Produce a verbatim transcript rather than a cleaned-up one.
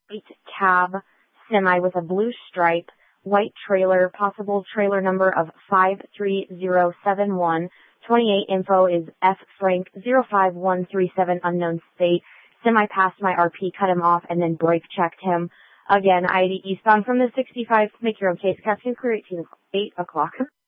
white cab semi with a blue stripe, white trailer, possible trailer number of five three zero seven one. twenty-eight info is F Frank zero five one three seven, unknown state. Semi passed my R P, cut him off, and then brake checked him. Again, I D eastbound from the sixty-five. Make your own case. Captain Crew eighteen, eight o'clock.